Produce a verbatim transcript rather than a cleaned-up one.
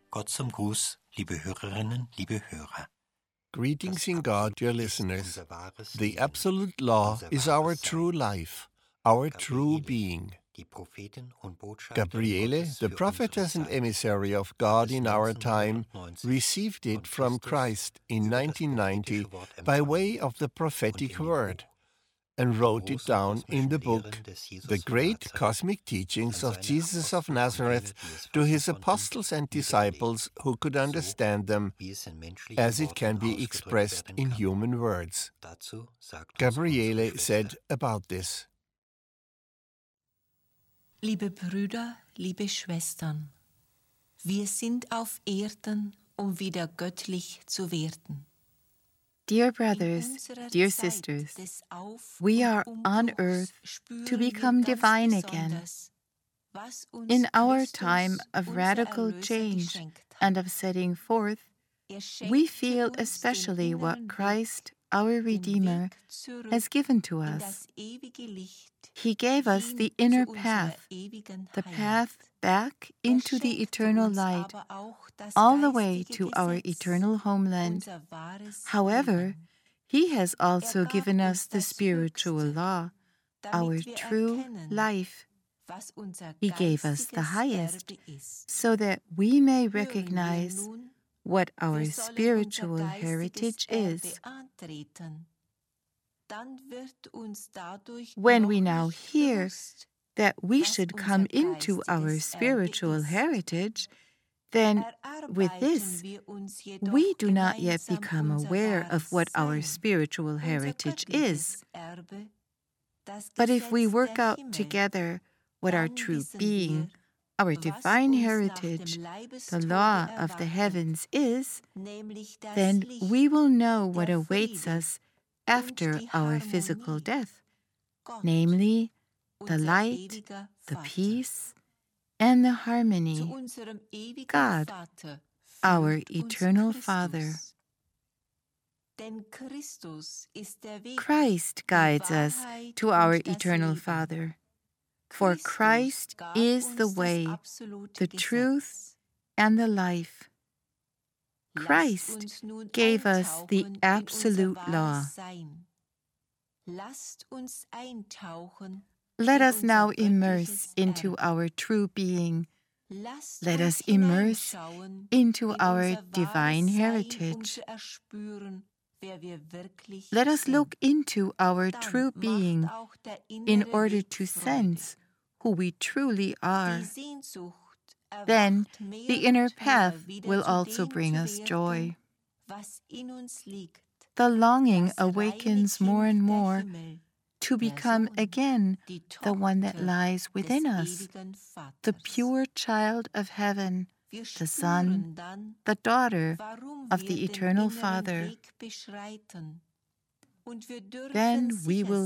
Gott zum Gruß, liebe Hörerinnen, liebe Hörer. Greetings in God, dear listeners. The absolute law is our true life, our true being. Gabriele, the prophetess and emissary of God in our time, received it from Christ in nineteen ninety by way of the prophetic word, and wrote it down in the book, The Great Cosmic Teachings of Jesus of Nazareth, to his apostles and disciples who could understand them, as it can be expressed in human words. Gabriele said about this: Liebe Brüder, liebe Schwestern, wir sind auf Erden, um wieder göttlich zu werden. Dear brothers, dear sisters, we are on earth to become divine again. In our time of radical change and of setting forth, we feel especially what Christ, our Redeemer, has given to us. He gave us the inner path, the path back into the eternal light, all the way to our eternal homeland. However, He has also given us the spiritual law, our true life. He gave us the highest, so that we may recognize what our spiritual heritage is. When we now hear that we should come into our spiritual heritage, then with this, we do not yet become aware of what our spiritual heritage is. But if we work out together what our true being, our divine heritage, the law of the heavens is, then we will know what awaits us after our physical death, namely the light, the peace, and the harmony, God, our eternal Father. Christ guides us to our eternal Father, for Christ is the way, the truth, and the life. Christ gave us the absolute law. Let us now immerse into our true being. Let us immerse into our divine heritage. Let us look into our true being in order to sense who we truly are. Then the inner path will also bring us joy. The longing awakens more and more to become again the one that lies within us, the pure child of heaven, the son, the daughter of the eternal Father. Then we will